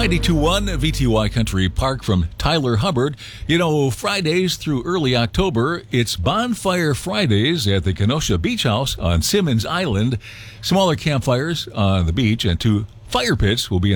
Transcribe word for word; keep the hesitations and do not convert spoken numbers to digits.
ninety-two point one V T Y Country Park from Tyler Hubbard. You know, Fridays through early October, it's Bonfire Fridays at the Kenosha Beach House on Simmons Island. Smaller campfires on the beach and two fire pits will be in